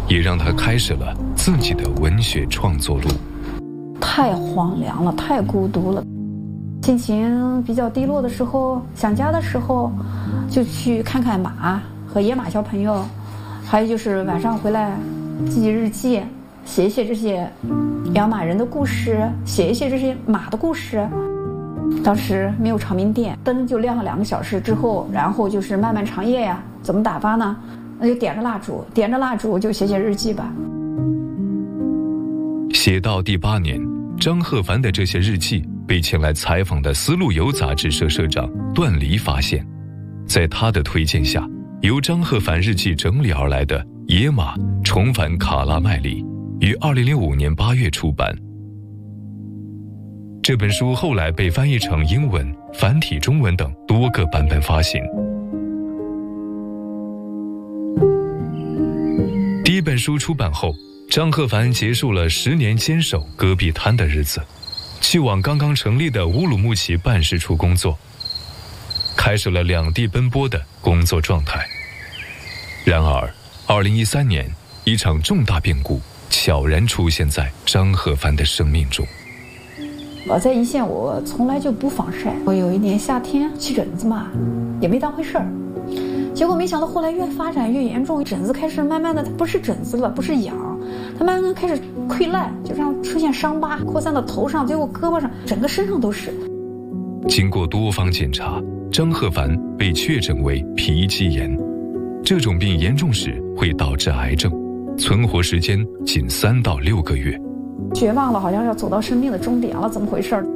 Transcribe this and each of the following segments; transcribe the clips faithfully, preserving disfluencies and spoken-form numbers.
也让他开始了自己的文学创作路。 太荒凉了，太孤独了，心情比较低落的时候，想家的时候，就去看看马和野马小朋友，还有就是晚上回来记记日记，写一写这些养马人的故事，写一写这些马的故事。当时没有长明电，灯就亮了两个小时之后，然后就是漫漫长夜呀，怎么打发呢？那就点着蜡烛，点着蜡烛就写写日记吧。 写到第八年，张鹤帆的这些日记被前来采访的《丝路游》杂志社社长段黎发现，在他的推荐下，由张鹤帆日记整理而来的《野马重返卡拉麦里》于二零零五年八月出版。这本书后来被翻译成英文、繁体中文等多个版本发行。第一本书出版后，张鹤帆结束了十年坚守戈壁滩的日子，去往刚刚成立的乌鲁木齐办事处工作，开始了两地奔波的工作状态。然而二零一三年，一场重大变故悄然出现在张鹤帆的生命中。 我在一线，我从来就不防晒。我有一年夏天起疹子嘛，也没当回事儿。结果没想到后来越发展越严重，疹子开始慢慢的，它不是疹子了，不是痒，它慢慢开始溃烂，就这样出现伤疤，扩散到头上，最后胳膊上，整个身上都是。 经过多方检查，张鹤帆被确诊为皮肌炎，这种病严重时会导致癌症，存活时间仅三到六个月。 绝望了，好像要走到生命的终点了，怎么回事？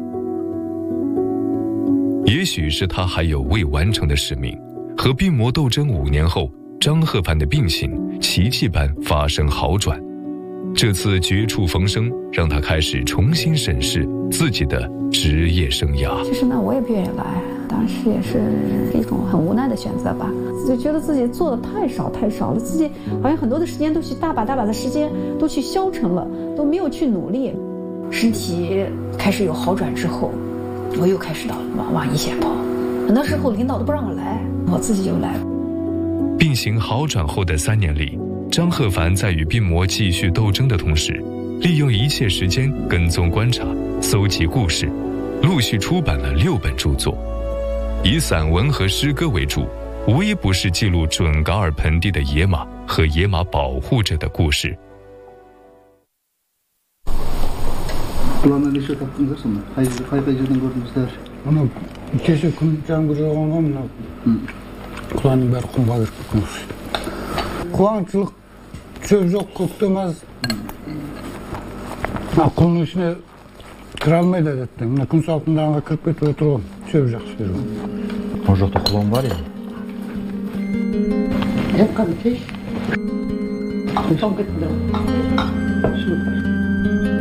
也许是他还有未完成的使命。和病魔斗争五年后，张鹤帆的病情奇迹般发生好转。这次绝处逢生，让他开始重新审视自己的职业生涯。 其实呢，我也不愿意来，当时也是一种很无奈的选择吧。就觉得自己做的太少太少了，自己好像很多的时间都去大把大把的时间都去消沉了，都没有去努力。身体开始有好转之后，我又开始到往往一线跑。很多时候领导都不让我来，我自己就来了。 病情好转后的三年里，张鹤帆在与病魔继续斗争的同时，利用一切时间跟踪观察，搜集故事，陆续出版了六本著作，以散文和诗歌为主，无一不是记录准噶尔盆地的野马和野马保护者的故事。 Ана кеше күн жаңбыр жауғанға мына құланың бәрі құмға кіріп кеткен. Қуаңшылық шөп жоқ, көктем аз. Құлның ішіне кіре алмайды әдетте. Мына күн салқындағанға кіріп кетіп отырған шөп жақсы берген. О жақта құлан бар еді? Еп қаны кеш. Күн салқын кетті.